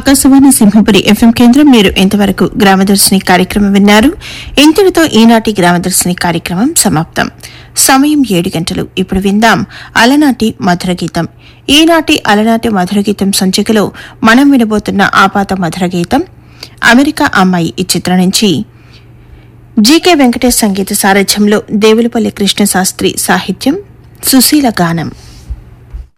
Akashvani Simhapuri FM కేంద్రం. మీరు ఇంతవరకు గ్రామదర్శిని కార్యక్రమం విన్నారు. ఇంతటితో ఈనాటి గ్రామదర్శిని కార్యక్రమం సమాప్తం. సమయం 7 గంటలు. ఇప్పుడు విందాం అలనాటి మధుర గీతం. ఈనాటి అలనాటి మధుర గీతం సంచికలో మనం వినబోతున్న ఆపాత మధుర గీతం అమెరికా అమ్మాయి ఈ చిత్రం నుంచి జీకే వెంకటేష్ సంగీత సారథ్యంలో దేవులపల్లి కృష్ణశాస్త్రి సాహిత్యం, సుశీల గానం.